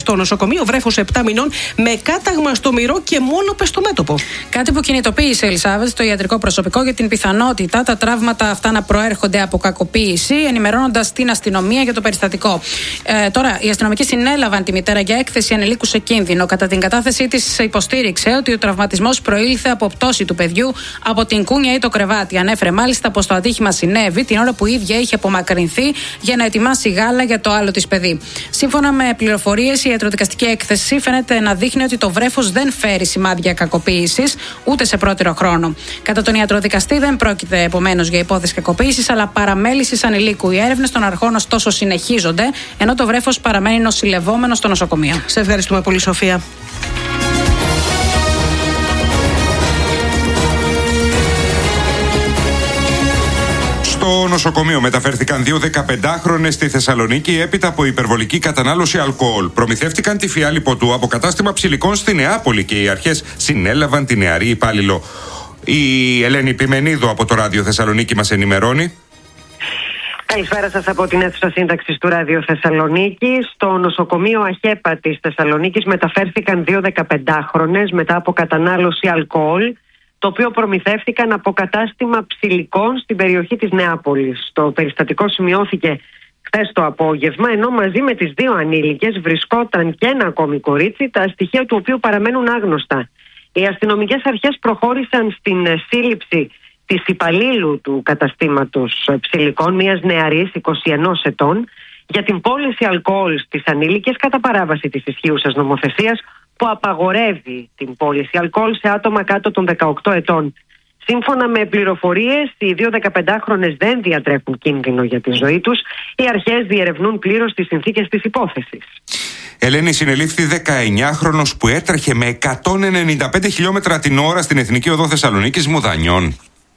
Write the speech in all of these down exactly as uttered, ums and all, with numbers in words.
στο νοσοκομείο βρέφος επτά μηνών με κάταγμα στο μυρό και μόνο πεστομέτωπο. Κάτι που κινητοποίησε, Ελισάβετ, το ιατρικό προσωπικό για την πιθανότητα τα τραύματα αυτά να προέρχονται από κακοποίηση, ενημερώνοντας την αστυνομία για το περιστατικό. Ε, τώρα, οι αστυνομικοί συνέλαβαν τη μητέρα για έκθεση ανηλίκου σε κίνδυνο. Κατά την κατάθεσή της, υποστήριξε ότι ο τραυματισμός προήλθε από πτώση του παιδιού από την κούνια ή το κρεβάτι. Ανέφερε μάλιστα πως το ατύχημα συνέβη την ώρα που η ίδια είχε απομακρυνθεί για να ετοιμάσει γάλα για το άλλο της παιδί. Σύμφωνα με πληροφορίες, η ιατροδικαστική έκθεση φαίνεται να δείχνει ότι το βρέφος δεν φέρει σημάδια κακοποίησης ούτε σε πρώτερο χρόνο. Κατά τον ιατροδικαστή, δεν πρόκειται επομένως για υπόθεση κακοποίησης, αλλά παραμέλησης ανηλίκου. Οι έρευνες των αρχών, ωστόσο, συνεχίζονται, ενώ το βρέφος παραμένει νοσηλευόμενο στο νοσοκομείο. Σε ευχαριστούμε πολύ, Σοφία. Στο νοσοκομείο μεταφέρθηκαν δύο δεκαπεντάχρονες στη Θεσσαλονίκη έπειτα από υπερβολική κατανάλωση αλκοόλ. Προμηθεύτηκαν τη φιάλη ποτού από κατάστημα ψηλικών στη Νεάπολη και οι αρχές συνέλαβαν τη νεαρή υπάλληλο. Η Ελένη Πιμενίδου από το Ράδιο Θεσσαλονίκη μας ενημερώνει. Καλησπέρα σας από την αίθουσα σύνταξης του Ράδιο Θεσσαλονίκη. Στο νοσοκομείο Αχέπα της Θεσσαλονίκης μεταφέρθηκαν δύο δεκαπεντάχρονες μετά από κατανάλωση αλκοόλ, το οποίο προμηθεύτηκαν από κατάστημα ψηλικών στην περιοχή της Νεάπολης. Το περιστατικό σημειώθηκε χθες το απόγευμα, ενώ μαζί με τις δύο ανήλικες βρισκόταν και ένα ακόμη κορίτσι, τα στοιχεία του οποίου παραμένουν άγνωστα. Οι αστυνομικές αρχές προχώρησαν στην σύλληψη της υπαλλήλου του καταστήματος ψηλικών, μιας νεαρής είκοσι ενός ετών, για την πώληση αλκοόλ στις ανήλικες κατά παράβαση της ισχύουσας νομοθεσίας που απαγορεύει την πώληση αλκοόλ σε άτομα κάτω των δεκαοκτώ ετών. Σύμφωνα με πληροφορίες, οι δύο δεκαπεντάχρονες δεν διατρέχουν κίνδυνο για τη ζωή τους. Οι αρχές διερευνούν πλήρως τις συνθήκες της υπόθεσης. Ελένη, συνελήφθη δεκαεννιάχρονος που έτρεχε με εκατόν ενενήντα πέντε χιλιόμετρα την ώρα στην Εθνική Οδό Θεσσαλονίκης Μουδανιών.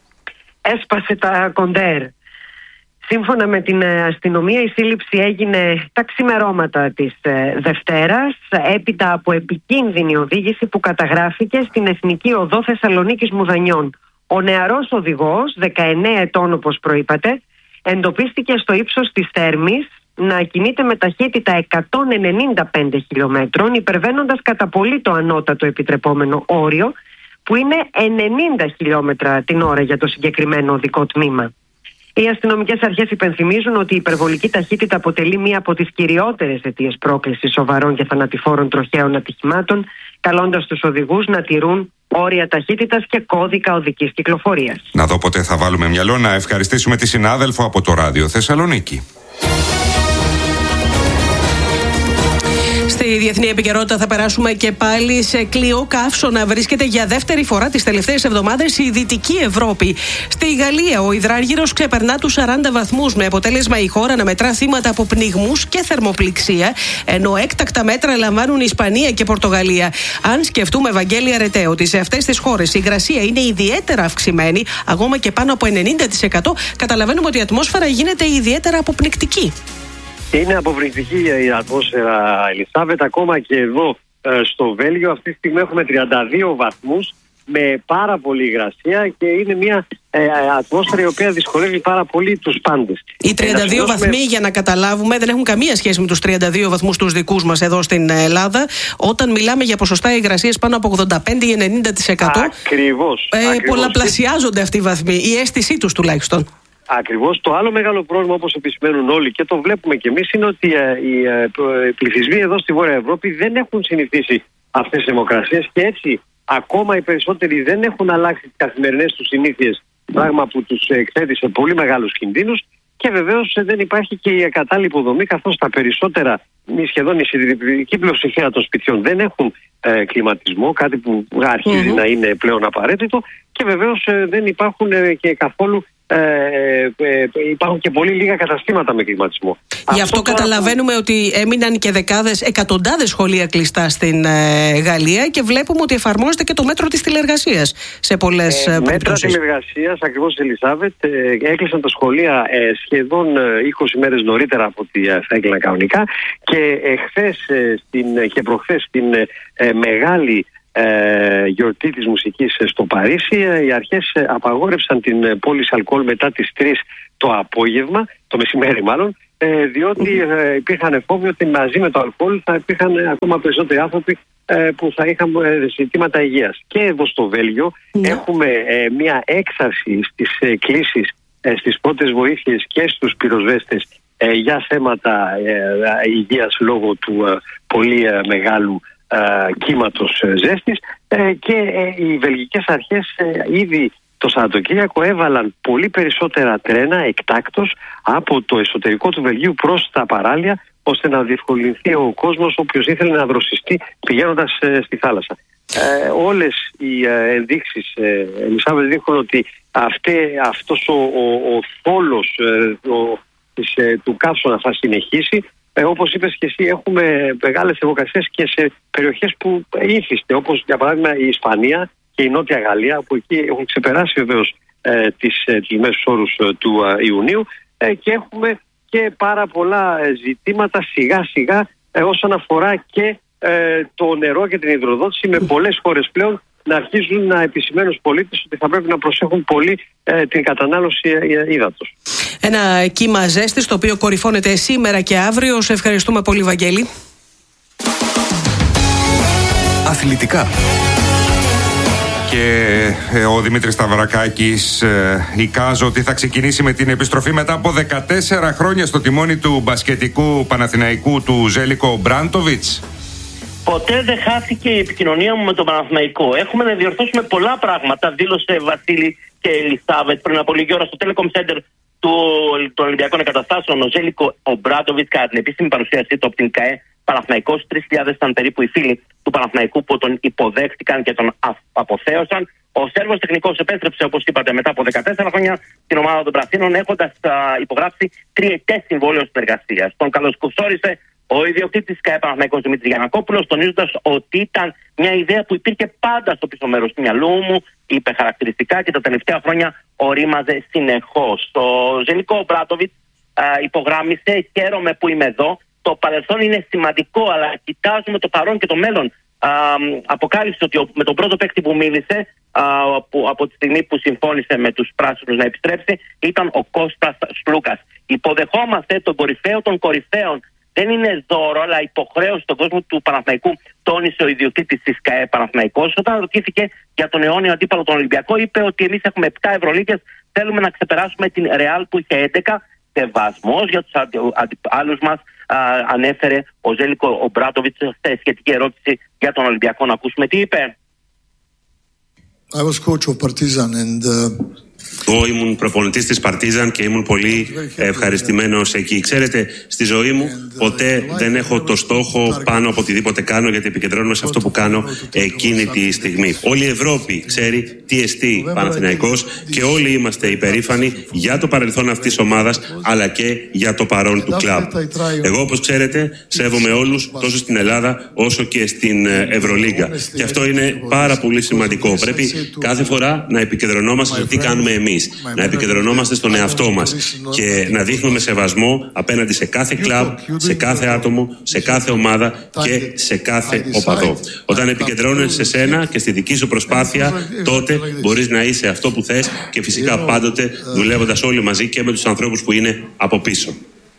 Έσπασε τα κοντέρ. Σύμφωνα με την αστυνομία, η σύλληψη έγινε τα ξημερώματα της Δευτέρας, έπειτα από επικίνδυνη οδήγηση που καταγράφηκε στην Εθνική Οδό Θεσσαλονίκης Μουδανιών. Ο νεαρός οδηγός, δεκαεννέα ετών όπως προείπατε, εντοπίστηκε στο ύψος της Θέρμης να κινείται με ταχύτητα εκατόν ενενήντα πέντε χιλιόμετρων, υπερβαίνοντας κατά πολύ το ανώτατο επιτρεπόμενο όριο, που είναι ενενήντα χιλιόμετρα την ώρα για το συγκεκριμένο οδικό τμήμα. Οι αστυνομικές αρχές υπενθυμίζουν ότι η υπερβολική ταχύτητα αποτελεί μία από τις κυριότερες αιτίες πρόκλησης σοβαρών και θανατηφόρων τροχαίων ατυχημάτων, καλώντας τους οδηγούς να τηρούν όρια ταχύτητας και κώδικα οδικής κυκλοφορίας. Να δω πότε θα βάλουμε μυαλό να ευχαριστήσουμε τη συνάδελφο από το Ράδιο Θεσσαλονίκη. Στη διεθνή επικαιρότητα θα περάσουμε και πάλι σε κλειό καύσωνα. Βρίσκεται για δεύτερη φορά τις τελευταίες εβδομάδες η Δυτική Ευρώπη. Στη Γαλλία ο υδράργυρος ξεπερνά τους σαράντα βαθμούς, με αποτέλεσμα η χώρα να μετρά θύματα από πνιγμούς και θερμοπληξία, ενώ έκτακτα μέτρα λαμβάνουν η Ισπανία και Πορτογαλία. Αν σκεφτούμε, Ευαγγέλια Ρετέ, ότι σε αυτές τις χώρες η υγρασία είναι ιδιαίτερα αυξημένη, ακόμα και πάνω από ενενήντα τοις εκατό, καταλαβαίνουμε ότι η ατμόσφαιρα γίνεται ιδιαίτερα αποπνικτική. Είναι αποπνικτική η ατμόσφαιρα, Ελισάβετ. Ακόμα και εδώ ε, στο Βέλγιο αυτή τη στιγμή έχουμε τριάντα δύο βαθμούς με πάρα πολύ υγρασία και είναι μια ε, ατμόσφαιρα η οποία δυσκολεύει πάρα πολύ τους πάντες. Οι τριάντα δύο βαθμοί, με... για να καταλάβουμε, δεν έχουν καμία σχέση με τους τριάντα δύο βαθμούς τους δικούς μας εδώ στην Ελλάδα. Όταν μιλάμε για ποσοστά υγρασίας πάνω από ογδόντα πέντε με ενενήντα τοις εκατό, ακριβώς, ε, ακριβώς. πολλαπλασιάζονται αυτοί οι βαθμοί, η αίσθησή τους τουλάχιστον. Ακριβώς. Το άλλο μεγάλο πρόβλημα, όπως επισημαίνουν όλοι και το βλέπουμε και εμείς, είναι ότι ε, οι ε, πληθυσμοί εδώ στη Βόρεια Ευρώπη δεν έχουν συνηθίσει αυτές τις θερμοκρασίες και έτσι ακόμα οι περισσότεροι δεν έχουν αλλάξει τις καθημερινές τους συνήθειες, πράγμα που τους εκθέτει σε πολύ μεγάλους κινδύνους, και βεβαίως δεν υπάρχει και η κατάλληλη υποδομή, καθώς τα περισσότερα, σχεδόν η συντηρητική πλειοψηφία των σπιτιών δεν έχουν ε, κλιματισμό, κάτι που αρχίζει mm-hmm. να είναι πλέον απαραίτητο, και βεβαίως ε, δεν υπάρχουν ε, και καθόλου Ε, ε, υπάρχουν και πολύ λίγα καταστήματα με κλιματισμό. Γι' αυτό, αυτό καταλαβαίνουμε που... ότι έμειναν και δεκάδες, εκατοντάδες σχολεία κλειστά στην ε, Γαλλία, και βλέπουμε ότι εφαρμόζεται και το μέτρο της τηλεργασίας σε πολλές ε, περιπτώσεις. Μέτρα τηλεργασίας, ακριβώς, Ελισάβετ. Ε, έκλεισαν τα σχολεία ε, σχεδόν είκοσι μέρες νωρίτερα από ό,τι θα έκλειναν κανονικά, και εχθές ε, στην, και προχθές στην ε, μεγάλη Ε, γιορτή της μουσικής στο Παρίσι, οι αρχές απαγόρευσαν την πώληση αλκοόλ μετά τις τρεις το απόγευμα, το μεσημέρι μάλλον, ε, διότι ε, υπήρχαν φόβοι ότι μαζί με το αλκοόλ θα υπήρχαν ακόμα περισσότεροι άνθρωποι ε, που θα είχαν ε, ζητήματα υγείας. Και εδώ στο Βέλγιο ναι. έχουμε ε, μια έξαρση στις ε, κλήσεις, ε, στις πρώτες βοήθειες και στους πυροσβέστες ε, για θέματα ε, υγείας λόγω του ε, πολύ ε, μεγάλου ε, κύματος ε, ζέστης ε, και ε, οι βελγικές αρχές ε, ήδη το Σαββατοκύριακο έβαλαν πολύ περισσότερα τρένα εκτάκτως από το εσωτερικό του Βελγίου προς τα παράλια, ώστε να διευκολυνθεί ο κόσμος όποιος ήθελε να δροσιστεί πηγαίνοντας ε, στη θάλασσα. Ε, όλες οι ε, ενδείξεις ε, Ελισάβετ δείχνουν ότι αυτέ, αυτός ο, ο, ο θόλος ε, ο, της, ε, του καύσωνα θα συνεχίσει. Ε, όπως είπες και εσύ, έχουμε μεγάλες θερμοκρασίες και σε περιοχές που ήθιστε, όπως για παράδειγμα η Ισπανία και η Νότια Γαλλία, που εκεί έχουν ξεπεράσει βεβαίως ε, τις, ε, τους μέσους όρους ε, του ε, Ιουνίου ε, και έχουμε και πάρα πολλά ε, ζητήματα σιγά σιγά ε, όσον αφορά και ε, το νερό και την υδροδότηση, με πολλές χώρες πλέον να αρχίζουν να επισημαίνουν στους πολίτες ότι θα πρέπει να προσέχουν πολύ ε, την κατανάλωση ε, ύδατος. Ένα κύμα ζέστης το οποίο κορυφώνεται σήμερα και αύριο. Σε ευχαριστούμε πολύ, Βαγγέλη. Αθλητικά. Και ο Δημήτρης Σταυρακάκης ε, εικάζω ότι θα ξεκινήσει με την επιστροφή μετά από δεκατέσσερα χρόνια στο τιμόνι του μπασκετικού Παναθηναϊκού του Ζέλικο Μπράντοβιτς. Ποτέ δεν χάθηκε η επικοινωνία μου με τον Παναθηναϊκό. Έχουμε να διορθώσουμε πολλά πράγματα, δήλωσε Βασίλη και Ελισάβετ πριν από λίγη ώρα στο Telecom Center του, των Ολυμπιακών Εγκαταστάσεων. Ο Ζέλικο Μπράντοβιτς, κατά την επίσημη παρουσίασή του από την ΚΑΕ Παναθηναϊκός, τρεις χιλιάδες ήταν περίπου οι φίλοι του Παναθηναϊκού που τον υποδέχτηκαν και τον αποθέωσαν. Ο Σέρβος τεχνικός επέστρεψε, όπως είπατε, μετά από δεκατέσσερα χρόνια στην ομάδα των Πρασίνων, έχοντας υπογράψει τριετές συμβόλαιο συνεργασίας. Τον καλοσκουσόρισε ο ιδιοκτήτης ΚΑΕ Παναθηναϊκός Δημήτρης Γιαννακόπουλος, τονίζοντας ότι ήταν μια ιδέα που υπήρχε πάντα στο πίσω μέρος του μυαλού μου, είπε χαρακτηριστικά, και τα τελευταία χρόνια ορίμαζε συνεχώς. Ο Ζέλικο Μπράντοβιτς υπογράμμισε: χαίρομαι που είμαι εδώ. Το παρελθόν είναι σημαντικό, αλλά κοιτάζουμε το παρόν και το μέλλον. Α, αποκάλυψε ότι με τον πρώτο παίκτη που μίλησε α, που, από τη στιγμή που συμφώνησε με τους πράσινους να επιστρέψει ήταν ο Κώστας Σλούκας. Υποδεχόμαστε τον κορυφαίο των κορυφαίων. Δεν είναι δώρο, αλλά υποχρέωση στον κόσμο του Παναθηναϊκού, τόνισε ο ιδιοκτήτης της ΚΑΕ Παναθηναϊκός. Όταν ρωτήθηκε για τον αιώνιο αντίπαλο τον Ολυμπιακό, είπε ότι εμείς έχουμε επτά Ευρωλίγκες, θέλουμε να ξεπεράσουμε την Ρεάλ που είχε έντεκα. Σεβασμός για τους αντιπάλους μας, α, ανέφερε ο Ζέλικο Μπράντοβιτς σε σχετική ερώτηση για τον Ολυμπιακό. Να ακούσουμε τι είπε. I was coach of Partizan and uh... Εγώ ήμουν προπονητής της Παρτίζαν και ήμουν πολύ ευχαριστημένος εκεί. Ξέρετε, στη ζωή μου ποτέ δεν έχω το στόχο πάνω από οτιδήποτε κάνω, γιατί επικεντρώνομαι σε αυτό που κάνω εκείνη τη στιγμή. Όλη η Ευρώπη ξέρει τι εστί Παναθηναϊκός και όλοι είμαστε υπερήφανοι για το παρελθόν αυτής της ομάδας, αλλά και για το παρόν του κλαμπ. Εγώ, όπως ξέρετε, σέβομαι όλους, τόσο στην Ελλάδα όσο και στην Ευρωλίγκα. Και αυτό είναι πάρα πολύ σημαντικό. Πρέπει κάθε φορά να επικεντρωνόμαστε σε τι κάνουμε εμείς, να επικεντρωνόμαστε στον εαυτό μας και να δείχνουμε σεβασμό απέναντι σε κάθε κλαμπ, σε κάθε άτομο, σε κάθε ομάδα και σε κάθε οπαδό. Όταν επικεντρώνεσαι σε σένα και στη δική σου προσπάθεια, τότε μπορείς να είσαι αυτό που θες και φυσικά πάντοτε δουλεύοντας όλοι μαζί και με τους ανθρώπους που είναι από πίσω.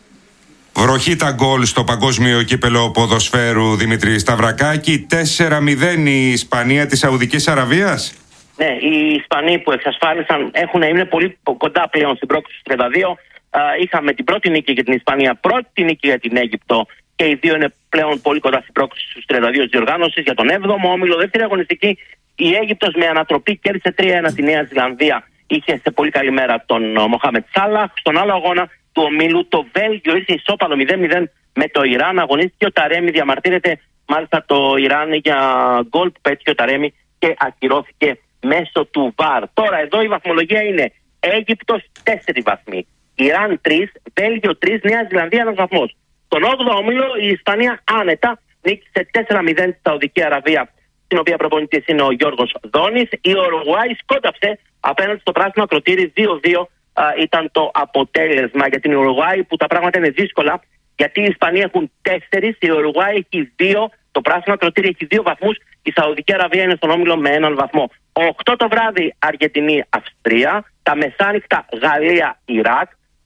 Βροχή τα γκολ στο παγκόσμιο κύπελο ποδοσφαίρου, Δημήτρη Σταυρακάκη. τέσσερα μηδέν η Ισπανία της Σαουδικής Αραβίας. Ναι, οι Ισπανοί που εξασφάλισαν έχουν, είναι πολύ κοντά πλέον στην πρόκληση του τριάντα δύο. Α, είχαμε την πρώτη νίκη για την Ισπανία, πρώτη νίκη για την Αίγυπτο και οι δύο είναι πλέον πολύ κοντά στην πρόκληση του τριάντα δύο της διοργάνωσης. Για τον έβδομο όμιλο, δεύτερη αγωνιστική, η Αίγυπτος με ανατροπή κέρδισε τρία ένα τη Νέα Ζηλανδία. Είχε σε πολύ καλή μέρα τον Μοχάμετ Σάλαχ. Στον άλλο αγώνα του ομίλου, το Βέλγιο ήρθε ισόπαλο μηδέν μηδέν με το Ιράν. Αγωνίστηκε ο Ταρέμι, διαμαρτύρεται μάλιστα το Ιράν για γκολ που πέτυχε ο Ταρέμι και ακυρώθηκε μέσω του βαρ. Τώρα εδώ η βαθμολογία είναι Αίγυπτος τέσσερα βαθμοί, Ιράν τρία, Βέλγιο τρία, Νέα Ζηλανδία ένα βαθμός. Στον όγδοο όμιλο η Ισπανία άνετα νίκησε τέσσερα μηδέν στη Σαουδική Αραβία, στην οποία προπονητής είναι ο Γιώργος Δόνης. Η Ουρουγουάη σκόταψε απέναντι στο πράσινο ακροτήρι, δύο δύο α, ήταν το αποτέλεσμα για την Ουρουγουάη, που τα πράγματα είναι δύσκολα γιατί οι Ισπανοί έχουν τέσσερις, η Ουρουγουάη έχει δύο, το πράσινο ακροτήρι έχει δύο βαθμούς, η Σαουδική Αραβία είναι στον όμιλο με έναν βαθμό. οκτώ το βράδυ Αργεντινή-Αυστρία, τα μεσάνυχτα Γαλλία-Ιράκ,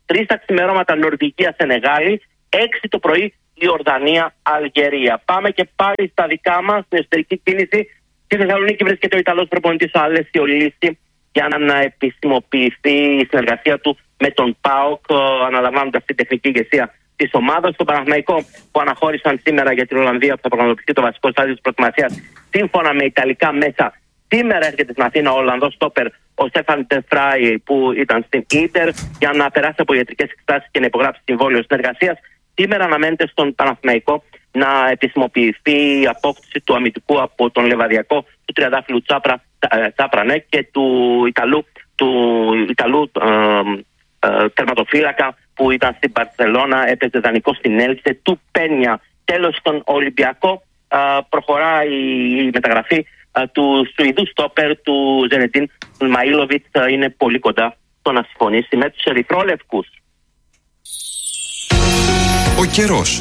τρεις τα ξημερώματα Νορβηγία, Σενεγάλη, έξι το πρωί Ιορδανία, Αλγερία. Πάμε και πάλι στα δικά μας, στην εσωτερική κίνηση. Στη Θεσσαλονίκη βρίσκεται ο Ιταλός προπονητής ο Αλέσιο Λίσι για να επισημοποιηθεί η συνεργασία του με τον ΠΑΟΚ, αναλαμβάνοντας την τεχνική ηγεσία της ομάδας. Στον Παναθηναϊκό που αναχώρησαν σήμερα για την Ολλανδία που θα πραγματοποιηθεί το βασικό στάδιο της προετοιμασίας σύμφωνα με ιταλικά μέσα. Σήμερα έρχεται στην Αθήνα ο Ολλανδός στόπερ ο Στέφαν Τεφράι που ήταν στην Ίντερ για να περάσει από ιατρικές εξετάσεις και να υπογράψει συμβόλαιο συνεργασίας. Σήμερα αναμένεται στον Παναθηναϊκό να επισημοποιηθεί η απόκτηση του αμυντικού από τον Λεβαδιακό, του τριαντάφυλλου Τσάπρα, Τσάπρα ναι, και του Ιταλού, του Ιταλού ε, ε, τερματοφύλακα που ήταν στην Μπαρσελόνα, έπαιζε δανεικό στην Έλτσε, του Πένια. Τέλος, στον Ολυμπιακό ε, προχωράει η μεταγραφή ε, του Σουηδού στόπερ του Ζενετίν Μαΐλοβιτς, ε, είναι πολύ κοντά στο να συμφωνήσει με τους ερυθρόλευκους. Ο καιρός.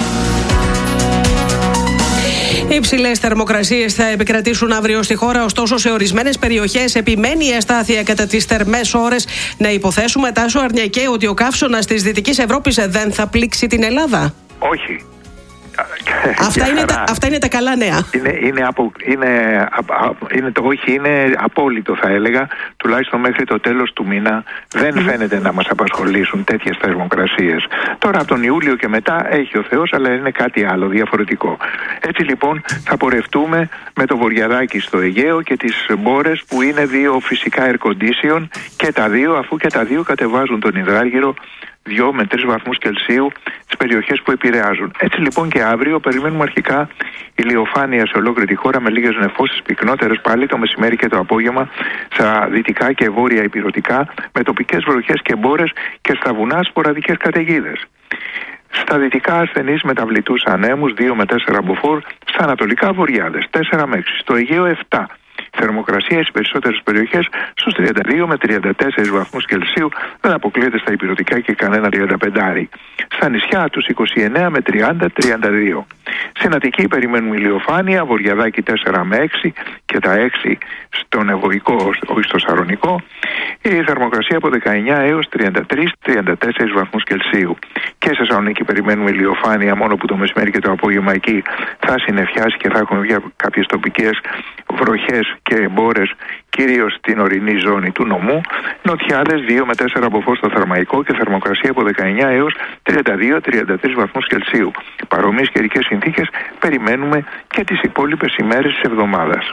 Υψηλές θερμοκρασίες θα επικρατήσουν αύριο στη χώρα, ωστόσο σε ορισμένες περιοχές επιμένει η αστάθεια κατά τις θερμές ώρες. Να υποθέσουμε, Τάσο Αρνιακέ, ότι ο καύσωνας της Δυτικής Ευρώπης δεν θα πλήξει την Ελλάδα. Όχι. Αυτά είναι, τα, αυτά είναι τα καλά νέα. Είναι, είναι, απο, είναι, α, είναι το όχι, είναι απόλυτο θα έλεγα, τουλάχιστον μέχρι το τέλος του μήνα δεν mm. φαίνεται να μας απασχολήσουν τέτοιες θερμοκρασίες. Τώρα από τον Ιούλιο και μετά έχει ο Θεός, αλλά είναι κάτι άλλο διαφορετικό. Έτσι λοιπόν θα πορευτούμε με το βορειαδάκι στο Αιγαίο και τις Μπόρες που είναι δύο φυσικά air condition και τα δύο, αφού και τα δύο κατεβάζουν τον υδράργυρο δύο με τρεις βαθμούς Κελσίου στις περιοχές που επηρεάζουν. Έτσι λοιπόν και αύριο περιμένουμε αρχικά ηλιοφάνεια σε ολόκληρη τη χώρα με λίγες νεφώσεις πυκνότερες πάλι το μεσημέρι και το απόγευμα στα δυτικά και βόρεια ηπειρωτικά με τοπικές βροχές και μπόρες και στα βουνά σποραδικές καταιγίδες. Στα δυτικά ασθενείς μεταβλητούς ανέμους δύο με τέσσερα μποφόρ, στα ανατολικά βοριάδες τέσσερα με έξι, στο Αιγαίο επτά. Θερμοκρασία στις περισσότερες περιοχές στους τριάντα δύο με τριάντα τέσσερα βαθμούς Κελσίου, δεν αποκλείεται στα ηπειρωτικά και κανένα τριάντα πέντε. Στα νησιά τους είκοσι εννέα με τριάντα με τριάντα δύο. Στην Αττική περιμένουμε ηλιοφάνεια, βορειαδάκι τέσσερα με έξι και τα έξι στον Ευωικό, όχι στο Σαρονικό. Η θερμοκρασία από δεκαεννέα έως τριάντα τρία με τριάντα τέσσερα βαθμούς Κελσίου. Και σε Θεσσαλονίκη περιμένουμε ηλιοφάνεια, μόνο που το μεσημέρι και το απόγευμα εκεί θα συννεφιάσει και θα έχουμε κάποιες τοπικές βροχές και μπόρες, κυρίως στην ορεινή ζώνη του νομού. Νοτιάδες δύο με τέσσερα μποφόρ στο Θερμαϊκό και θερμοκρασία από δεκαεννέα έως τριάντα δύο με τριάντα τρία βαθμούς Κελσίου. Παρόμοιες καιρικές συνθήκες περιμένουμε και τις υπόλοιπες ημέρες της εβδομάδας.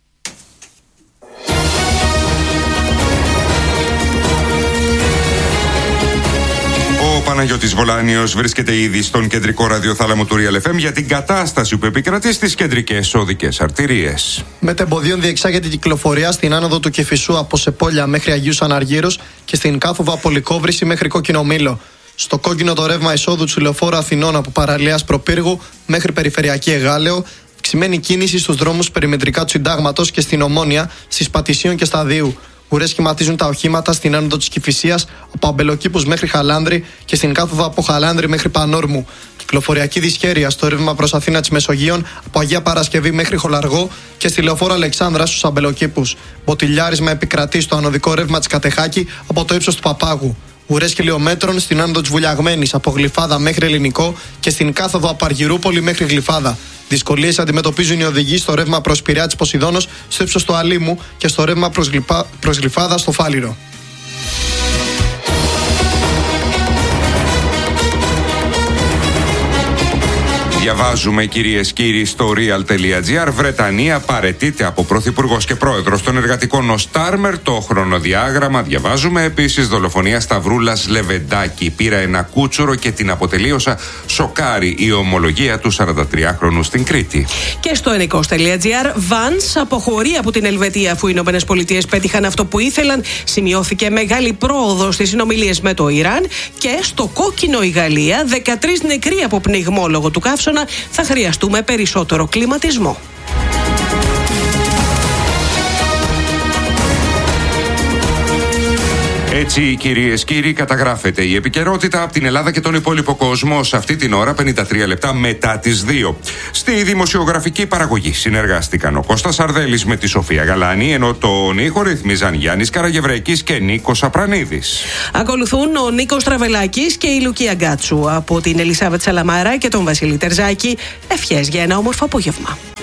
Ο Παναγιώτης Βολάνιος βρίσκεται ήδη στον κεντρικό ραδιοθάλαμο του Real εφ εμ για την κατάσταση που επικρατεί στις κεντρικές οδικές αρτηρίες. Μετεμποδίων διεξάγεται η κυκλοφορία στην άνοδο του Κηφισού από Σεπόλια μέχρι Αγίους Αναργύρους και στην κάθοδο από Λυκόβρηση μέχρι Κόκκινο Μήλο. Στο κόκκινο το ρεύμα εισόδου του λεωφόρου Αθηνών από Παραλίας Προπύργου μέχρι Περιφερειακή Εγάλεο. Αυξημένη κίνηση στους δρόμους περιμετρικά του Συντάγματος και στην Ομόνια, στις Πατησίων και Σταδίου. Ουρές σχηματίζουν τα οχήματα στην άνοδο της Κηφισίας από Αμπελοκήπους μέχρι Χαλάνδρη και στην κάθοδο από Χαλάνδρη μέχρι Πανόρμου. Κυκλοφοριακή δυσχέρεια στο ρεύμα προς Αθήνα της Μεσογείων από Αγία Παρασκευή μέχρι Χολαργό και στη λεωφόρο Αλεξάνδρα στους Αμπελοκήπους. Μποτιλιάρισμα επικρατεί στο ανωδικό ρεύμα της Κατεχάκη από το ύψος του Παπάγου. Ουρές χιλιόμετρων στην άνοδο της Βουλιαγμένης από Γλυφάδα μέχρι Ελληνικό και στην κάθοδο από Αργυρούπολη μέχρι Γλυφάδα. Δυσκολίες αντιμετωπίζουν οι οδηγοί στο ρεύμα προς Πειραιά της Ποσειδώνος στο ύψος του Αλήμου και στο ρεύμα προς, Γλυπα... προς Γλυφάδα στο Φάληρο. Διαβάζουμε, κυρίες και κύριοι, στο real.gr. Βρετανία παραιτείται από πρωθυπουργός και πρόεδρος των εργατικών ο Στάρμερ. Το χρονοδιάγραμμα διαβάζουμε. Επίσης, δολοφονία Σταυρούλας Λεβεντάκη. Πήρα ένα κούτσουρο και την αποτελείωσα. Σοκάρει η ομολογία του σαραντατριάχρονου στην Κρήτη. Και στο ενικός.gr. Βανς αποχωρεί από την Ελβετία αφού οι Ηνωμένες Πολιτείες πέτυχαν αυτό που ήθελαν. Σημειώθηκε μεγάλη πρόοδο στις συνομιλίες με το Ιράν. Και στο κόκκινο η Γαλλία. δεκατρείς νεκροί από πνιγμό λόγω του καύσωνα. Θα χρειαστούμε περισσότερο κλιματισμό. Έτσι, κυρίες και κύριοι, καταγράφεται η επικαιρότητα από την Ελλάδα και τον υπόλοιπο κόσμο σε αυτή την ώρα, πενήντα τρία λεπτά μετά τις δύο. Στη δημοσιογραφική παραγωγή συνεργάστηκαν ο Κώστας Αρδέλης με τη Σοφία Γαλάνη, ενώ τον ήχο ρυθμίζαν Γιάννης Καραγευρέκης και Νίκος Απρανίδης. Ακολουθούν ο Νίκος Τραβελάκης και η Λουκία Γκάτσου. Από την Ελισάβετ Σαλαμάρα και τον Βασίλη Τερζάκη, ευχές για ένα όμορφο απόγευμα.